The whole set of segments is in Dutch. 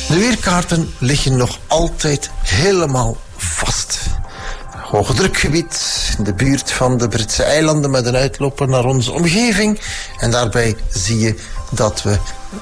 De weerkaarten liggen nog altijd helemaal vast. Hoge drukgebied in de buurt van de Britse eilanden met een uitloper naar onze omgeving. En daarbij zie je dat we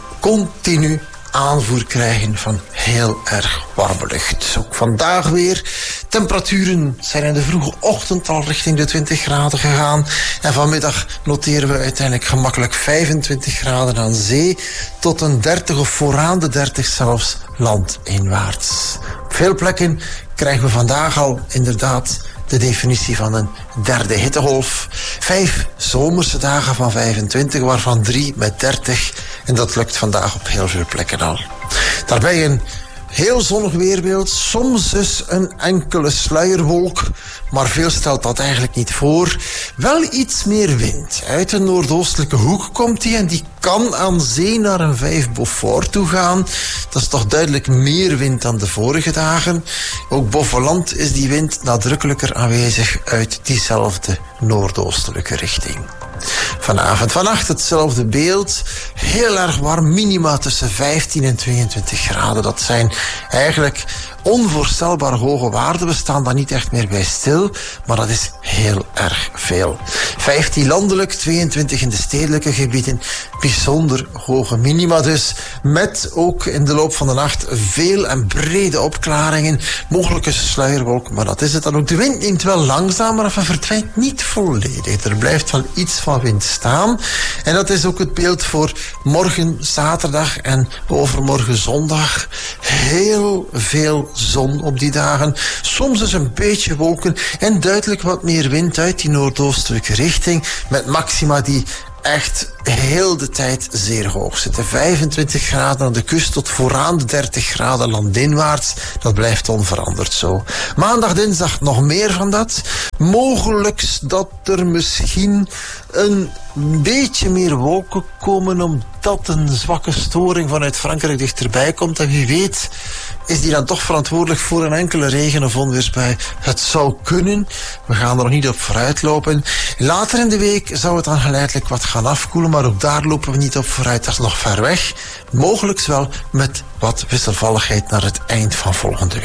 continu aanvoer krijgen van heel erg warme lucht. Ook vandaag weer. Temperaturen zijn in de vroege ochtend al richting de 20 graden gegaan. En vanmiddag noteren we uiteindelijk gemakkelijk 25 graden aan zee. Tot een 30 of vooraan de 30 zelfs landinwaarts. Op veel plekken krijgen we vandaag al inderdaad de definitie van een derde hittegolf. 5 zomerse dagen van 25, waarvan 3 met 30. En dat lukt vandaag op heel veel plekken al. Daarbij een heel zonnig weerbeeld, soms dus een enkele sluierwolk, maar veel stelt dat eigenlijk niet voor. Wel iets meer wind. Uit de noordoostelijke hoek komt die en die kan aan zee naar een 5 Beaufort toe gaan. Dat is toch duidelijk meer wind dan de vorige dagen. Ook boven land is die wind nadrukkelijker aanwezig uit diezelfde noordoostelijke richting. Vanavond, vannacht hetzelfde beeld. Heel erg warm, minima tussen 15 en 22 graden. Dat zijn eigenlijk onvoorstelbaar hoge waarden. We staan daar niet echt meer bij stil, maar dat is heel erg veel. 15 landelijk, 22 in de stedelijke gebieden. Bijzonder hoge minima dus. Met ook in de loop van de nacht veel en brede opklaringen. Mogelijke sluierwolk, maar dat is het dan ook. De wind neemt wel langzamer af en verdwijnt niet volledig. Er blijft wel iets van wind staan. En dat is ook het beeld voor morgen zaterdag en overmorgen zondag. Heel veel zon op die dagen. Soms dus een beetje wolken en duidelijk wat meer wind uit die noordoostelijke richting. Met maxima die echt heel de tijd zeer hoog zitten. 25 graden aan de kust tot vooraan de 30 graden landinwaarts. Dat blijft onveranderd zo. Maandag, dinsdag nog meer van dat. Mogelijk dat er misschien een beetje meer wolken komen omdat een zwakke storing vanuit Frankrijk dichterbij komt. En wie weet is die dan toch verantwoordelijk voor een enkele regen- of onweersbui. Het zou kunnen. We gaan er nog niet op vooruit lopen. Later in de week zou het dan geleidelijk wat gaan afkoelen, maar ook daar lopen we niet op vooruit. Dat is nog ver weg. Mogelijk wel met wat wisselvalligheid naar het eind van volgende week.